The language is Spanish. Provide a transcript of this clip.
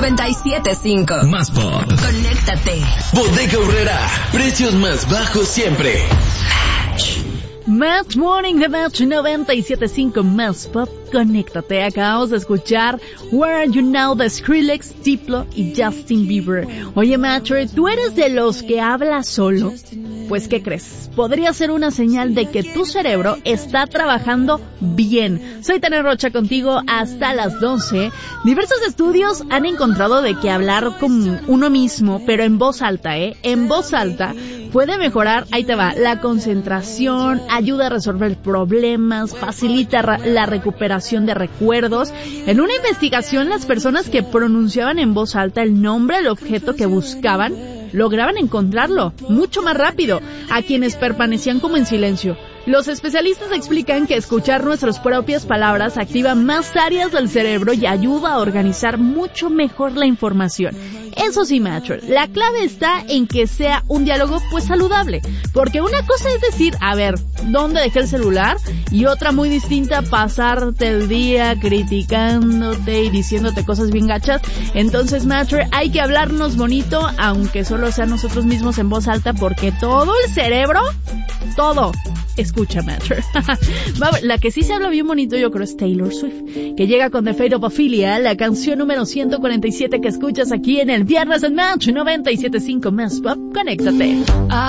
97.5. Más pop. Conéctate. Bodega Aurrera. Precios más bajos siempre. Match Morning de Match 97.5 Más Pop. Conéctate. Acabamos de escuchar Where Are You Now de Skrillex, Diplo y Justin Bieber. Oye, Matcher, ¿tú eres de los que habla solo? Pues, ¿qué crees? Podría ser una señal de que tu cerebro está trabajando bien. Soy Tania Rocha contigo hasta las 12. Diversos estudios han encontrado de que hablar con uno mismo, pero en voz alta, en voz alta, puede mejorar, ahí te va, la concentración, ayuda a resolver problemas, facilita la recuperación de recuerdos. En una investigación, las personas que pronunciaban en voz alta el nombre del objeto que buscaban, lograban encontrarlo mucho más rápido a quienes permanecían como en silencio. Los especialistas explican que escuchar nuestras propias palabras activa más áreas del cerebro y ayuda a organizar mucho mejor la información. Eso sí, Matcher, la clave está en que sea un diálogo pues saludable, porque una cosa es decir, a ver, ¿dónde dejé el celular? Y otra muy distinta, pasarte el día criticándote y diciéndote cosas bien gachas. Entonces, Matcher, hay que hablarnos bonito, aunque solo sea nosotros mismos en voz alta, porque todo el cerebro, todo escucha, Matcher. La que sí se habla bien bonito, yo creo, es Taylor Swift, que llega con The Fate of Ophelia, la canción número 147 que escuchas aquí en el Viernes en Match 97.5 Más Pop. Conéctate.